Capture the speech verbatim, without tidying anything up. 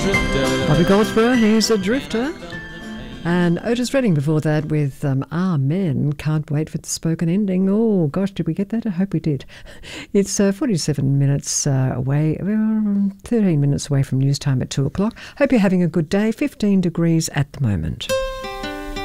drifter. Bobby Goldsboro, he's a drifter. And Otis Redding before that with um, Amen. Can't wait for the spoken ending. Oh, gosh, did we get that? I hope we did. It's uh, forty-seven minutes uh, away, uh, thirteen minutes away from news time at two o'clock. Hope you're having a good day. fifteen degrees at the moment.